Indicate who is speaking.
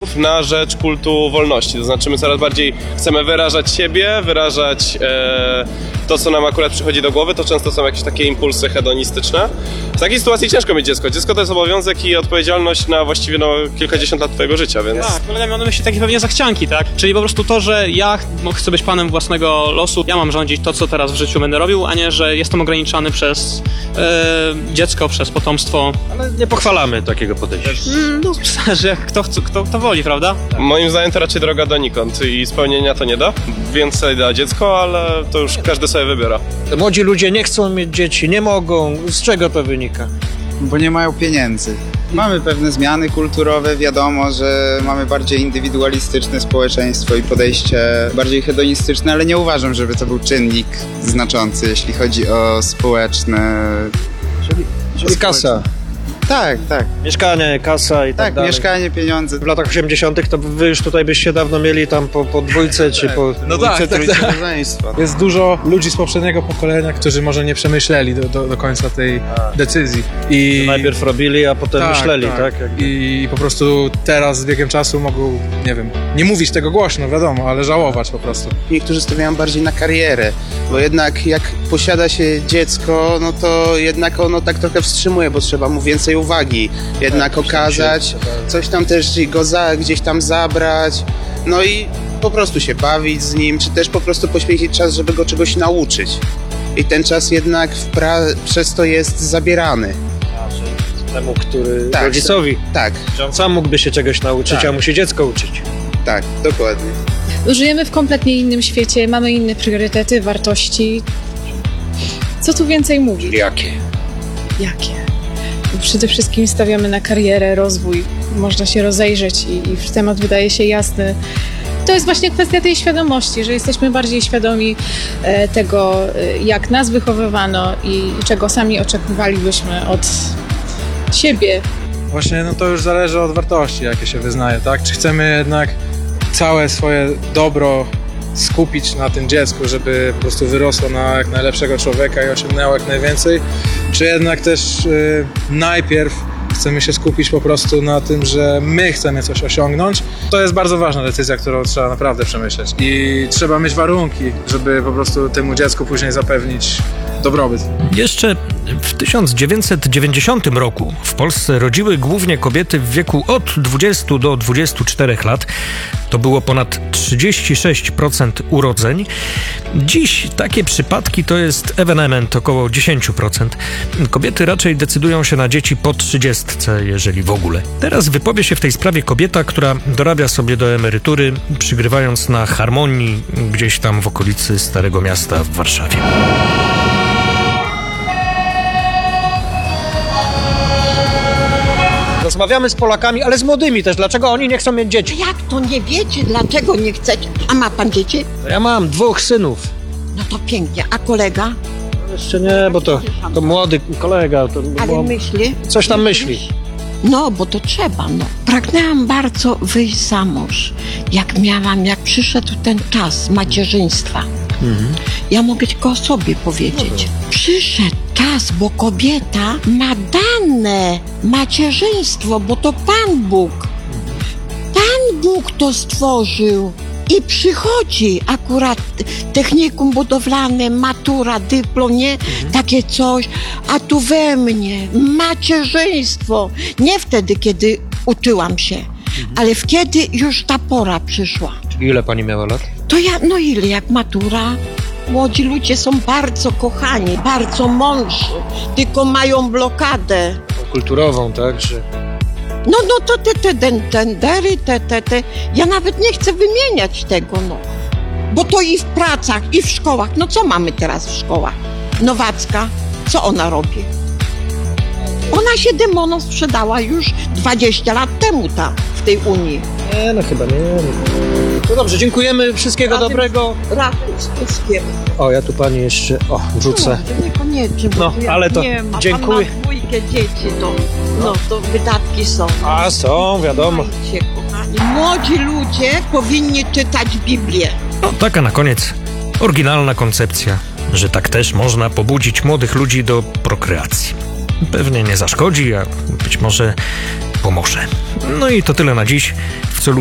Speaker 1: ruch na rzecz kultu wolności. To znaczy my coraz bardziej chcemy wyrażać siebie, wyrażać to, co nam akurat przychodzi do głowy. To często są jakieś takie impulsy hedonistyczne. W takiej sytuacji ciężko mieć dziecko. Dziecko to jest obowiązek i odpowiedzialność na właściwie kilkadziesiąt lat twojego życia, więc...
Speaker 2: Tak, polega na myśli takie pewnie zachcianki, tak? Czyli po prostu to, że ja chcę być panem własnego losu, ja mam rządzić to, co teraz w życiu będę robił, a nie, że jestem ograniczany przez dziecko, przez potomstwo.
Speaker 3: Ale nie pochwalamy takiego podejścia.
Speaker 2: No, że kto woli, prawda?
Speaker 1: Moim zdaniem to raczej droga donikąd i spełnienia to nie da. Więcej da dziecko, ale to już każdy sobie wybiera.
Speaker 4: Młodzi ludzie nie chcą mieć dzieci, nie mogą. Z czego to wynika?
Speaker 5: Bo nie mają pieniędzy. Mamy pewne zmiany kulturowe, wiadomo, że mamy bardziej indywidualistyczne społeczeństwo i podejście bardziej hedonistyczne, ale nie uważam, żeby to był czynnik znaczący, jeśli chodzi o społeczne...
Speaker 4: Czyli kasa.
Speaker 5: Tak.
Speaker 4: Mieszkanie, kasa i tak
Speaker 5: Tak,
Speaker 4: dalej.
Speaker 5: mieszkanie, pieniądze.
Speaker 4: W latach 80. to wy już tutaj byście dawno mieli tam po dwójce czy po dwójce, trójce rodzeństwa.
Speaker 6: Jest dużo ludzi z poprzedniego pokolenia, którzy może nie przemyśleli do końca tej decyzji. I
Speaker 4: Najpierw robili, a potem myśleli, tak?
Speaker 6: I po prostu teraz z biegiem czasu mogą, nie wiem, nie mówić tego głośno, wiadomo, ale żałować po prostu.
Speaker 7: Niektórzy stawiają bardziej na karierę, bo jednak jak posiada się dziecko, no to jednak ono tak trochę wstrzymuje, bo trzeba mu więcej uwagi, jednak okazać, coś tam też go gdzieś tam zabrać, no i po prostu się bawić z nim, czy też po prostu poświęcić czas, żeby go czegoś nauczyć. I ten czas jednak przez to jest zabierany.
Speaker 4: Temu, który
Speaker 7: Tak,
Speaker 4: rodzicowi.
Speaker 7: Tak,
Speaker 4: Że on sam mógłby się czegoś nauczyć,
Speaker 7: Tak.
Speaker 4: a musi dziecko uczyć.
Speaker 7: tak, dokładnie.
Speaker 8: Żyjemy w kompletnie innym świecie, mamy inne priorytety, wartości. Co tu więcej mówić?
Speaker 4: Jakie?
Speaker 8: Jakie? Przede wszystkim stawiamy na karierę, rozwój. Można się rozejrzeć i temat wydaje się jasny. To jest właśnie kwestia tej świadomości, że jesteśmy bardziej świadomi tego, jak nas wychowywano i czego sami oczekiwalibyśmy od siebie.
Speaker 6: Właśnie to już zależy od wartości, jakie się wyznaje, tak? Czy chcemy jednak całe swoje dobro skupić na tym dziecku, żeby po prostu wyrosło na jak najlepszego człowieka i osiągnęło jak najwięcej, czy jednak też najpierw chcemy się skupić po prostu na tym, że my chcemy coś osiągnąć. To jest bardzo ważna decyzja, którą trzeba naprawdę przemyśleć i trzeba mieć warunki, żeby po prostu temu dziecku później zapewnić dobrobyt.
Speaker 9: Jeszcze w 1990 roku w Polsce rodziły głównie kobiety w wieku od 20 do 24 lat. To było ponad 36% urodzeń. Dziś takie przypadki to jest ewenement około 10%. Kobiety raczej decydują się na dzieci po 30, jeżeli w ogóle. Teraz wypowie się w tej sprawie kobieta, która dorabia sobie do emerytury, przygrywając na Harmonii gdzieś tam w okolicy Starego Miasta w Warszawie.
Speaker 4: Rozmawiamy z Polakami, ale z młodymi też. Dlaczego oni nie chcą mieć dzieci?
Speaker 10: Jak to nie wiecie, dlaczego nie chcecie? A ma pan dzieci?
Speaker 4: Ja mam 2 synów.
Speaker 10: No to pięknie. A kolega?
Speaker 4: Jeszcze nie, bo to młody kolega.
Speaker 10: Ale myśli?
Speaker 4: Coś tam myśli.
Speaker 10: No, bo to trzeba, no. Pragnęłam bardzo wyjść za mąż. Jak przyszedł ten czas macierzyństwa. Ja mogę tylko o sobie powiedzieć. Przyszedł czas, bo kobieta ma dane macierzyństwo, bo to Pan Bóg. Pan Bóg to stworzył. I przychodzi akurat technikum budowlane, matura, dyplom, nie? Takie coś. A tu we mnie macierzyństwo. Nie wtedy, kiedy uczyłam się, ale kiedy już ta pora przyszła.
Speaker 4: Ile pani miała lat?
Speaker 10: To ja, no ile, jak matura? Młodzi ludzie są bardzo kochani, bardzo mądrzy, tylko mają blokadę.
Speaker 4: Kulturową, tak? Że...
Speaker 10: No to te tendery, te. Ja nawet nie chcę wymieniać tego, no. Bo to i w pracach, i w szkołach. No co mamy teraz w szkołach? Nowacka, co ona robi? Ona się demonom sprzedała już 20 lat temu tam, w tej Unii.
Speaker 4: Nie, no chyba nie. No dobrze, dziękujemy, wszystkiego dobrego.
Speaker 10: Rafał z Tuskiem.
Speaker 4: O, ja tu pani jeszcze, wrzucę.
Speaker 10: No, niekoniecznie, bo
Speaker 4: No,
Speaker 10: ja
Speaker 4: ale to
Speaker 10: wiem,
Speaker 4: dziękuję.
Speaker 10: Pan ma 2 dzieci, to wydatki są.
Speaker 4: A są, wiadomo.
Speaker 10: Słuchajcie, kochani, młodzi ludzie powinni czytać Biblię.
Speaker 9: No taka na koniec oryginalna koncepcja, że tak też można pobudzić młodych ludzi do prokreacji. Pewnie nie zaszkodzi, a być może pomoże. No i to tyle na dziś. W co